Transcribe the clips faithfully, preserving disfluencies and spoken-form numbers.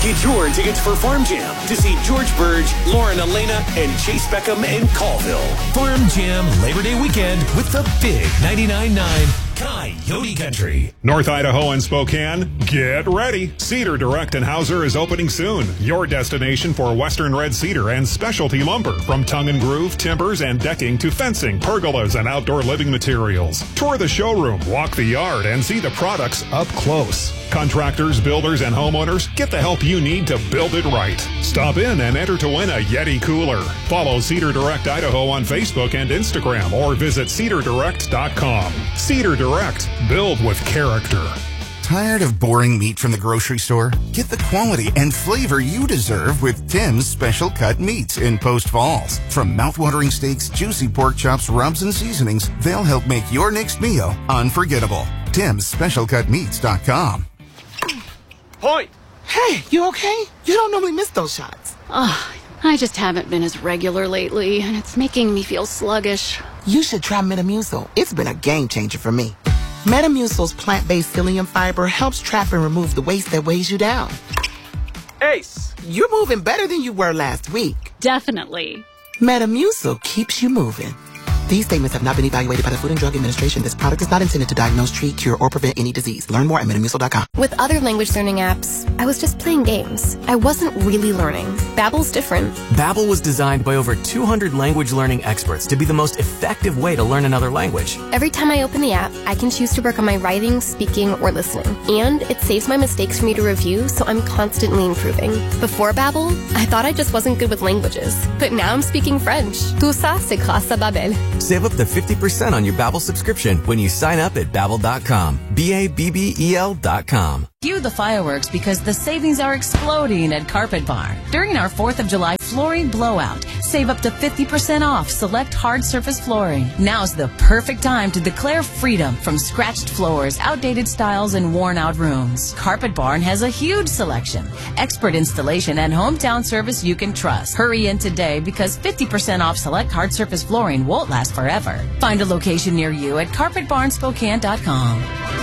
Get your tickets for Farm Jam to see George Burge, Lauren Elena, and Chase Beckham in Colville. Farm Jam Labor Day weekend with the big ninety-nine point nine Coyote Country. North Idaho and Spokane, get ready. Cedar Direct and Hauser is opening soon. Your destination for Western red cedar and specialty lumber, from tongue and groove, timbers, and decking to fencing, pergolas, and outdoor living materials. Tour the showroom, walk the yard, and see the products up close. Contractors, builders, and homeowners, get the help you need to build it right. Stop in and enter to win a Yeti cooler. Follow Cedar Direct Idaho on Facebook and Instagram, or visit cedar direct dot com. Cedar Direct, build with character. Tired of boring meat from the grocery store? Get the quality and flavor you deserve with Tim's Special Cut Meats in Post Falls. From mouthwatering steaks, juicy pork chops, rubs, and seasonings, they'll help make your next meal unforgettable. Tims Special Cut Meats dot com. Point! Hey, you okay? You don't normally miss those shots. Ugh, I just haven't been as regular lately, and it's making me feel sluggish. You should try Metamucil. It's been a game changer for me. Metamucil's plant-based psyllium fiber helps trap and remove the waste that weighs you down. Ace! You're moving better than you were last week. Definitely. Metamucil keeps you moving. These statements have not been evaluated by the Food and Drug Administration. This product is not intended to diagnose, treat, cure, or prevent any disease. Learn more at metamucil dot com. With other language learning apps, I was just playing games. I wasn't really learning. Babbel's different. Babbel was designed by over two hundred language learning experts to be the most effective way to learn another language. Every time I open the app, I can choose to work on my writing, speaking, or listening. And it saves my mistakes for me to review, so I'm constantly improving. Before Babbel, I thought I just wasn't good with languages. But now I'm speaking French. Tout ça, c'est grâce à Babbel. Save up to fifty percent on your Babbel subscription when you sign up at babbel dot com. B A B B E L dot com. Cue the fireworks because the savings are exploding at Carpet Barn. During our fourth of July flooring blowout, save up to fifty percent off select hard surface flooring. Now's the perfect time to declare freedom from scratched floors, outdated styles, and worn-out rooms. Carpet Barn has a huge selection, expert installation, and hometown service you can trust. Hurry in today because fifty percent off select hard surface flooring won't last forever. Find a location near you at carpet barn spokane dot com.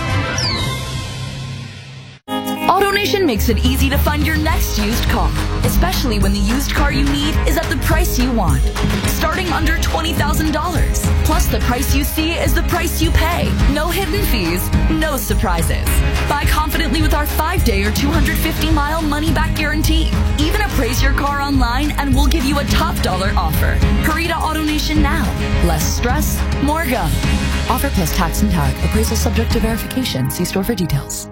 AutoNation makes it easy to find your next used car, especially when the used car you need is at the price you want. Starting under twenty thousand dollars. Plus, the price you see is the price you pay. No hidden fees, no surprises. Buy confidently with our five-day or two hundred fifty mile money-back guarantee. Even appraise your car online and we'll give you a top dollar offer. Hurry to AutoNation now. Less stress, more go. Offer plus tax and tag. Appraisal subject to verification. See store for details.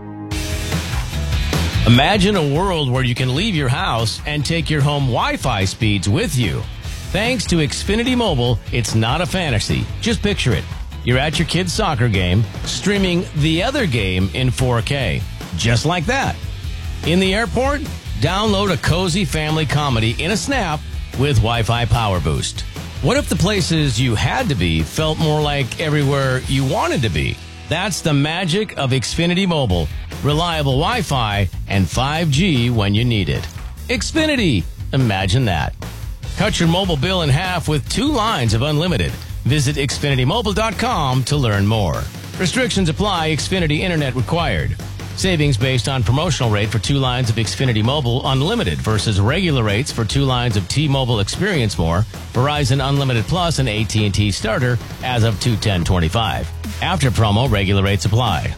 Imagine a world where you can leave your house and take your home Wi-Fi speeds with you. Thanks to Xfinity Mobile, it's not a fantasy. Just picture it. You're at your kid's soccer game, streaming the other game in four K. Just like that. In the airport, download a cozy family comedy in a snap with Wi-Fi Power Boost. What if the places you had to be felt more like everywhere you wanted to be? That's the magic of Xfinity Mobile. Reliable Wi-Fi and five G when you need it. Xfinity. Imagine that. Cut your mobile bill in half with two lines of unlimited. Visit xfinity mobile dot com to learn more. Restrictions apply. Xfinity Internet required. Savings based on promotional rate for two lines of Xfinity Mobile Unlimited versus regular rates for two lines of T-Mobile Experience More, Verizon Unlimited Plus, and A T and T Starter as of two ten twenty-five. After promo, regular rates apply.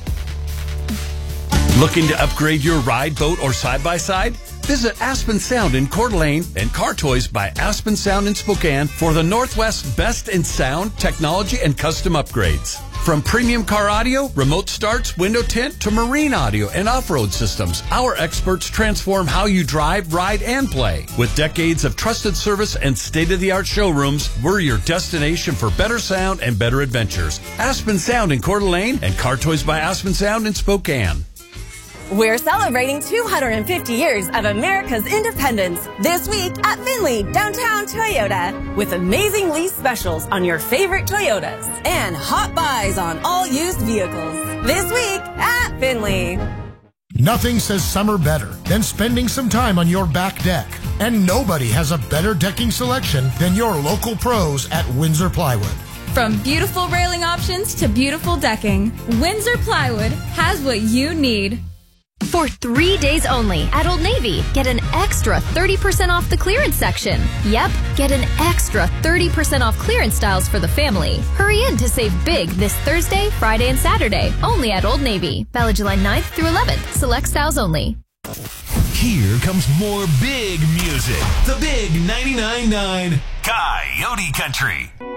Looking to upgrade your ride, boat, or side-by-side? Visit Aspen Sound in Coeur d'Alene and Car Toys by Aspen Sound in Spokane for the Northwest's best in sound, technology, and custom upgrades. From premium car audio, remote starts, window tint, to marine audio and off-road systems, our experts transform how you drive, ride, and play. With decades of trusted service and state-of-the-art showrooms, we're your destination for better sound and better adventures. Aspen Sound in Coeur d'Alene and Car Toys by Aspen Sound in Spokane. We're celebrating two hundred fifty years of America's independence this week at Finley, downtown Toyota, with amazing lease specials on your favorite Toyotas and hot buys on all used vehicles. This week at Finley. Nothing says summer better than spending some time on your back deck. And nobody has a better decking selection than your local pros at Windsor Plywood. From beautiful railing options to beautiful decking, Windsor Plywood has what you need. For three days only at Old Navy, get an extra thirty percent off the clearance section. Yep, get an extra thirty percent off clearance styles for the family. Hurry in to save big this Thursday, Friday, and Saturday, only at Old Navy. Valid July ninth through eleventh. Select styles only. Here comes more big music. The Big ninety-nine point nine Coyote Country.